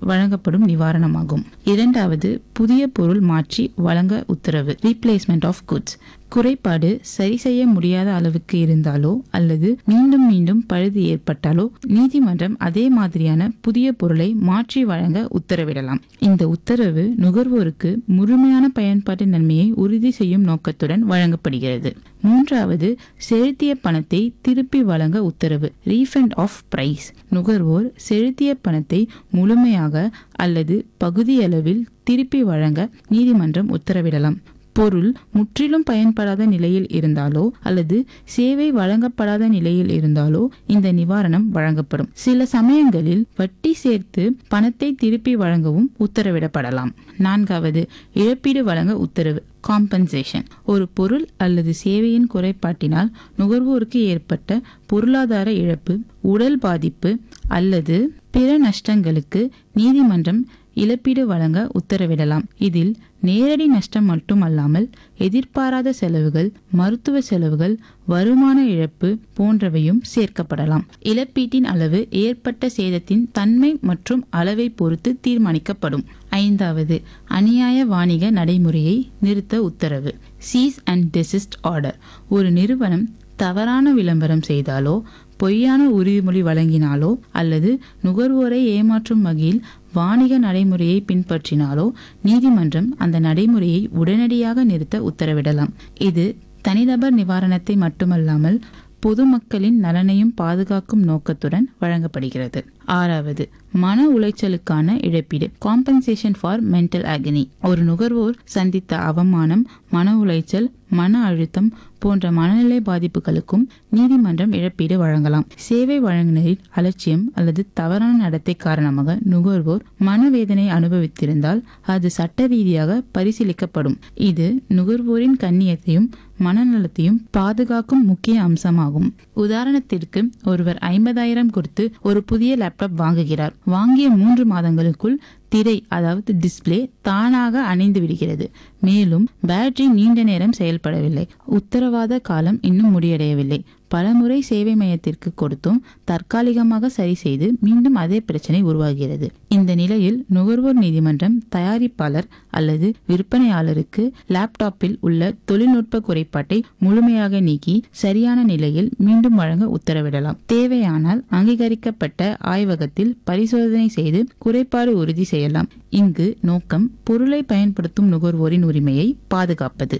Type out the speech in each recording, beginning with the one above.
வழங்கப்படும் நிவாரணமாகும். இரண்டாவது, புதிய பொருள் மாற்றி வழங்க உத்தரவு, ரீப்ளேஸ்மெண்ட் ஆஃப் குட்ஸ். குறைபாடு சரி செய்ய முடியாத அளவுக்கு இருந்தாலோ அல்லது மீண்டும் மீண்டும் பழுது ஏற்பட்டாலோ நீதிமன்றம் அதே மாதிரியான புதிய பொருளை மாற்றி வழங்க உத்தரவிடலாம். இந்த உத்தரவு நுகர்வோருக்கு முழுமையான பயன்பாட்டு நன்மையை உறுதி செய்யும் நோக்கத்துடன் வழங்கப்படுகிறது. மூன்றாவது, செலுத்திய பணத்தை திருப்பி வழங்க உத்தரவு, ரீஃபண்ட் ஆஃப் பிரைஸ். நுகர்வோர் செலுத்திய பணத்தை முழுமையாக அல்லது பகுதியளவில் திருப்பி வழங்க நீதிமன்றம் உத்தரவிடலாம். பொருள் முற்றிலும் பயன்படாத நிலையில் இருந்தாலோ அல்லது சேவை வழங்கப்படாத நிலையில் இருந்தாலோ இந்த நிவாரணம் வழங்கப்படும். சில சமயங்களில் வட்டி சேர்த்து பணத்தை திருப்பி வழங்கவும் உத்தரவிடப்படலாம். நான்காவது, இழப்பீடு வழங்க உத்தரவு, காம்பன்சேஷன். ஒரு பொருள் அல்லது சேவையின் குறைபாட்டினால் நுகர்வோருக்கு ஏற்பட்ட பொருளாதார இழப்பு, உடல் பாதிப்பு அல்லது பிற நஷ்டங்களுக்கு நீதிமன்றம் இழப்பீடு வழங்க உத்தரவிடலாம். இதில் நேரடி நஷ்டம் மட்டுமல்லாமல் எதிர்பாராத செலவுகள், மருத்துவ செலவுகள், வருமான இழப்பு போன்றவையும் சேர்க்கப்படலாம். இழப்பீட்டின் அளவு ஏற்பட்ட சேதத்தின் தன்மை மற்றும் அளவை பொறுத்து தீர்மானிக்கப்படும். ஐந்தாவது, அநியாய வாணிக நடைமுறையை நிறுத்த உத்தரவு, சீஸ் அண்ட் டெசிஸ்ட் ஆர்டர். ஒரு நிறுவனம் தவறான விளம்பரம் செய்தாலோ, பொய்யான உறுதிமொழி வழங்கினாலோ அல்லது நுகர்வோரை ஏமாற்றும் வகையில் வாணிக நடைமுறையை பின்பற்றினாலோ நீதிமன்றம் அந்த நடைமுறையை உடனடியாக நிறுத்த உத்தரவிடலாம். இது தனிநபர் நிவாரணத்தை மட்டுமல்லாமல் பொதுமக்களின் நலனையும் பாதுகாக்கும் நோக்கத்துடன் வழங்கப்படுகிறது. ஆறாவது, மன உளைச்சலுக்கான இழப்பீடு, காம்பன்சேஷன் ஃபார் மென்டல் agony. ஒரு நுகர்வோர் சந்தித்த அவமானம், மன உளைச்சல், மன அழுத்தம் போன்ற மனநிலை பாதிப்புகளுக்கும் நீதிமன்றம் இழப்பீடு வழங்கலாம். சேவை வழங்குநரின் அலட்சியம் அல்லது தவறான நடத்தை காரணமாக நுகர்வோர் மனவேதனை அனுபவித்திருந்தால் அது சட்ட ரீதியாக பரிசீலிக்கப்படும். இது நுகர்வோரின் கண்ணியத்தையும் மனநலத்தையும் பாதுகாக்கும் முக்கிய அம்சமாகும். உதாரணத்திற்கு, ஒருவர் 50,000 கொடுத்து ஒரு புதிய லேப்டாப் வாங்குகிறார். வாங்கிய 3 மாதங்களுக்குள் திரை அதாவது டிஸ்பிளே தானாக அணைந்து விடுகிறது. மேலும் பேட்டரி நீண்ட நேரம் செயல்படவில்லை. உத்தரவாத காலம் இன்னும் முடிவடையவில்லை. பலமுறை சேவை மையத்திற்கு கொடுத்தும் தற்காலிகமாக சரி செய்து மீண்டும் அதே பிரச்சனை உருவாகிறது. இந்த நிலையில் நுகர்வோர் நீதிமன்றம் தயாரிப்பாளர் அல்லது விற்பனையாளருக்கு லேப்டாப்பில் உள்ள தொழில்நுட்ப குறைபாட்டை முழுமையாக நீக்கி சரியான நிலையில் மீண்டும் வழங்க உத்தரவிடலாம். தேவையானால் அங்கீகரிக்கப்பட்ட ஆய்வகத்தில் பரிசோதனை செய்து குறைபாடு உறுதி செய்யலாம். இங்கு நோக்கம் பொருளை பயன்படுத்தும் நுகர்வோரின் உரிமையை பாதுகாப்பது.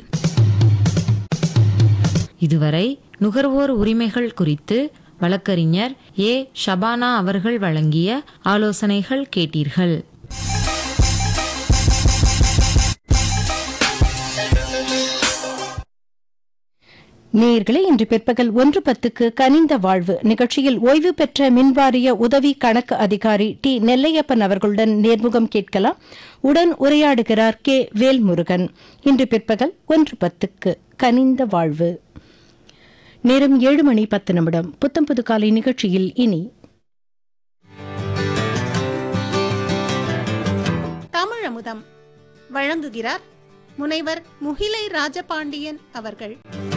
இதுவரை நுகர்வோர் உரிமைகள் குறித்து வழக்கறிஞர் ஏ. ஷபானா அவர்கள் வழங்கிய ஆலோசனைகள் கேட்டீர்கள். நேயர்களே, இன்று பிற்பகல் 1:10 கனிந்த வாழ்வு நிகழ்ச்சியில் ஓய்வு பெற்ற மின்வாரிய உதவி கணக்கு அதிகாரி டி. நெல்லையப்பன் அவர்களுடன் நேர்முகம் கேட்கலாம். உடன் உரையாடுகிறார் கே. வேல்முருகன். இன்று பிற்பகல் 1:10 கனிந்த வாழ்வு. நேரம் 7:10. புத்தம் புது காலை நிகழ்ச்சியில் இனி தமிழமுதம் வழங்குகிறார் முனைவர் முகிலை ராஜபாண்டியன் அவர்கள்.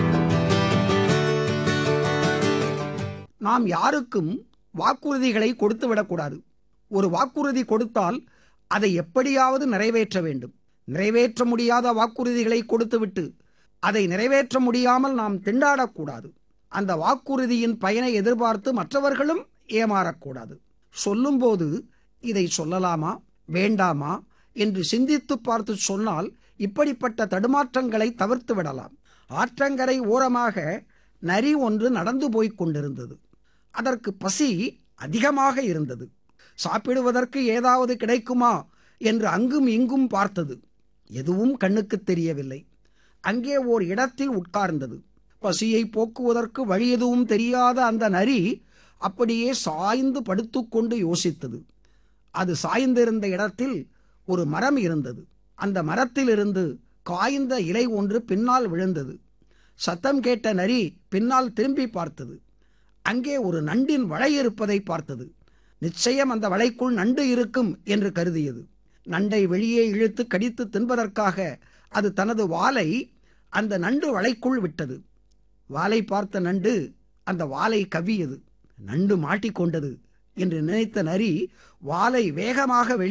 நாம் யாருக்கும் வாக்குறுதிகளை கொடுத்து விடக்கூடாது. ஒரு வாக்குறுதி கொடுத்தால் அதை எப்படியாவது நிறைவேற்ற வேண்டும். நிறைவேற்ற முடியாத வாக்குறுதிகளை கொடுத்துவிட்டு அதை நிறைவேற்ற முடியாமல் நாம் திண்டாடக்கூடாது. அந்த வாக்குறுதியின் பயனை எதிர்பார்த்து மற்றவர்களும் ஏமாறக்கூடாது. சொல்லும்போது இதை சொல்லலாமா வேண்டாமா என்று சிந்தித்து பார்த்து சொன்னால் இப்படிப்பட்ட தடுமாற்றங்களை தவிர்த்து விடலாம். ஆற்றங்கரை ஓரமாக நரி ஒன்று நடந்து போய்க் கொண்டிருந்தது. அதற்கு பசி அதிகமாக இருந்தது. சாப்பிடுவதற்கு ஏதாவது கிடைக்குமா என்று அங்கும் இங்கும் பார்த்தது. எதுவும் கண்ணுக்கு தெரியவில்லை. அங்கே ஓர் இடத்தில் உட்கார்ந்தது. பசியை போக்குவதற்கு வழி எதுவும் தெரியாத அந்த நரி அப்படியே சாய்ந்து படுத்துக்கொண்டு யோசித்தது. அது சாய்ந்திருந்த இடத்தில் ஒரு மரம் இருந்தது. அந்த மரத்திலிருந்து காய்ந்த இலை ஒன்று பின்னால் விழுந்தது. சத்தம் கேட்ட நரி பின்னால் திரும்பி பார்த்தது. அங்கே ஒரு நண்டின் வலை இருப்பதை பார்த்தது. நிச்சயம் அந்த வலைக்குள் நண்டு இருக்கும் என்று கருதியது. நண்டை வெளியே இழுத்து கடித்து தின்பதற்காக அது தனது வாலை அந்த நண்டு வலைக்குள் விட்டது. வாலை பார்த்த நண்டு அந்த வாலை கவ்வியது. நண்டு மாட்டிக்கொண்டது என்று நினைத்த நரி வாலை வேகமாக